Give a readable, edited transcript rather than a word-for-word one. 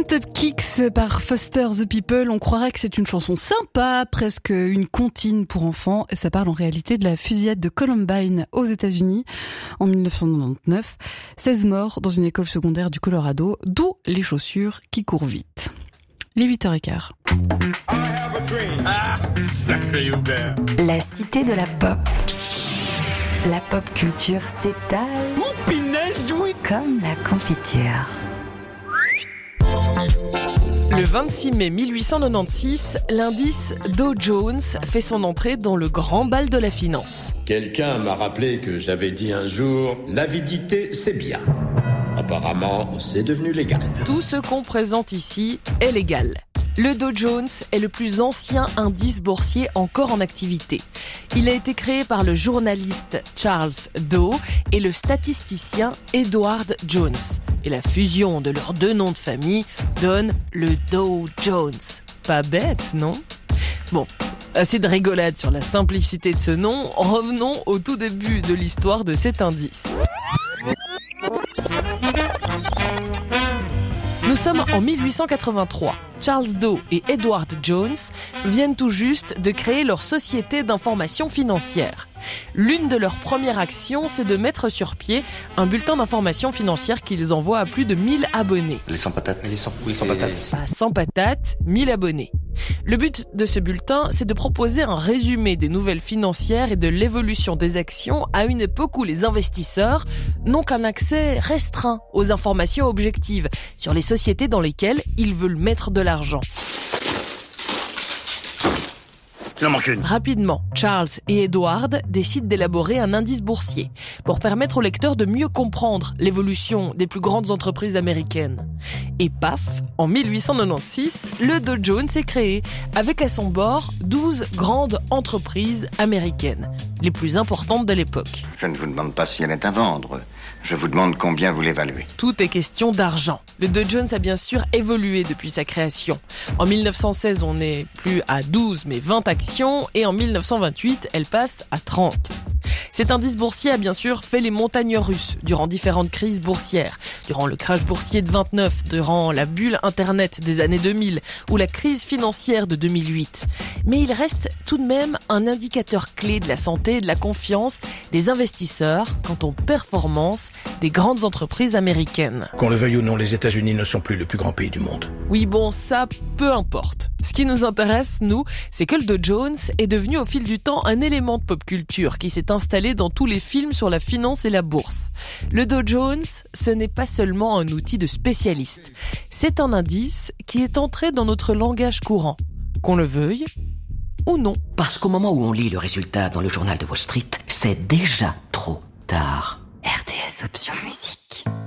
Pumped Up Kicks par Foster the People. On croirait que c'est une chanson sympa, presque une comptine pour enfants. Et ça parle en réalité de la fusillade de Columbine aux États-Unis en 1999. 16 morts dans une école secondaire du Colorado, d'où les chaussures qui courent vite. Les 8h15. La cité de la pop. La pop culture s'étale comme la confiture. Le 26 mai 1896, l'indice Dow Jones fait son entrée dans le grand bal de la finance. Quelqu'un m'a rappelé que j'avais dit un jour « L'avidité, c'est bien ». Apparemment, c'est devenu légal. Tout ce qu'on présente ici est légal. Le Dow Jones est le plus ancien indice boursier encore en activité. Il a été créé par le journaliste Charles Dow et le statisticien Edward Jones. Et la fusion de leurs deux noms de famille donne le Dow Jones. Pas bête, non ? Bon, assez de rigolade sur la simplicité de ce nom. Revenons au tout début de l'histoire de cet indice. Nous sommes en 1883. Charles Dow et Edward Jones viennent tout juste de créer leur société d'information financière. L'une de leurs premières actions, c'est de mettre sur pied un bulletin d'information financière qu'ils envoient à plus de 1000 abonnés. Les sans patates. Sans patates. Pas sans patates, 1000 abonnés. Le but de ce bulletin, c'est de proposer un résumé des nouvelles financières et de l'évolution des actions à une époque où les investisseurs n'ont qu'un accès restreint aux informations objectives sur les sociétés dans lesquelles ils veulent mettre de l'argent. Il en manque une. Rapidement, Charles et Edward décident d'élaborer un indice boursier pour permettre aux lecteurs de mieux comprendre l'évolution des plus grandes entreprises américaines. Et paf, en 1896, le Dow Jones est créé, avec à son bord 12 grandes entreprises américaines, les plus importantes de l'époque. Je ne vous demande pas si elle est à vendre. Je vous demande combien vous l'évaluez. Tout est question d'argent. Le Dow Jones a bien sûr évolué depuis sa création. En 1916, on n'est plus à 12 mais 20 actions et en 1928, elle passe à 30. Cet indice boursier a bien sûr fait les montagnes russes durant différentes crises boursières, durant le crash boursier de 29, durant la bulle Internet des années 2000 ou la crise financière de 2008. Mais il reste tout de même un indicateur clé de la santé et de la confiance des investisseurs quant aux performances des grandes entreprises américaines. Qu'on le veuille ou non, les États-Unis ne sont plus le plus grand pays du monde. Oui, bon, ça, peu importe. Ce qui nous intéresse, nous, c'est que le Dow Jones est devenu au fil du temps un élément de pop culture qui s'est installé dans tous les films sur la finance et la bourse. Le Dow Jones, ce n'est pas seulement un outil de spécialiste. C'est un indice qui est entré dans notre langage courant, qu'on le veuille ou non. Parce qu'au moment où on lit le résultat dans le journal de Wall Street, c'est déjà trop tard. RDS Option Musique.